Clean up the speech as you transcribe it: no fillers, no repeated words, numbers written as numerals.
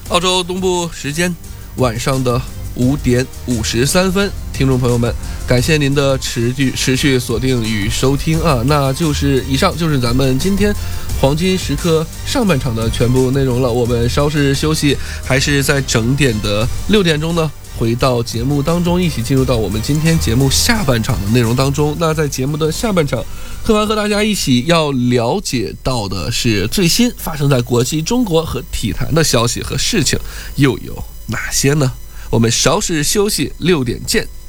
澳洲东部时间晚上的5点53分，听众朋友们，感谢您的持续锁定与收听啊！那就是以上就是咱们今天黄金时刻上半场的全部内容了。我们稍事休息，还是在整点的6点钟呢，回到节目当中，一起进入到我们今天节目下半场的内容当中。那在节目的下半场，柯凡和大家一起要了解到的是最新发生在国际中国和体坛的消息和事情又有哪些呢？我们稍事休息，6点见。